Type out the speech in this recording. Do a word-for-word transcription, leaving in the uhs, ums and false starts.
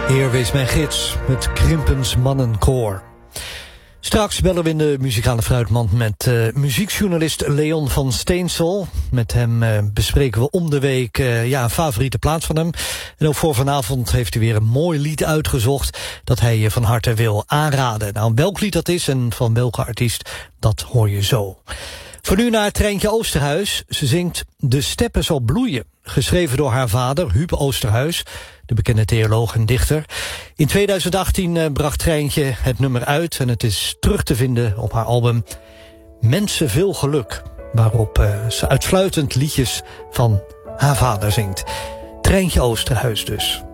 Heer wees mijn gids, met Krimpens Mannenkoor. Straks bellen we in de muzikale fruitmand met uh, muziekjournalist Leon van Steensel. Met hem uh, bespreken we om de week uh, ja, een favoriete plaats van hem. En ook voor vanavond heeft hij weer een mooi lied uitgezocht dat hij je van harte wil aanraden. Nou, welk lied dat is en van welke artiest, dat hoor je zo. Voor nu naar Treintje Oosterhuis. Ze zingt De Steppen zal bloeien, geschreven door haar vader, Huub Oosterhuis, de bekende theoloog en dichter. In tweeduizend achttien uh, bracht Treintje het nummer uit en het is terug te vinden op haar album Mensen veel geluk, waarop uh, ze uitsluitend liedjes van haar vader zingt. Treintje Oosterhuis dus.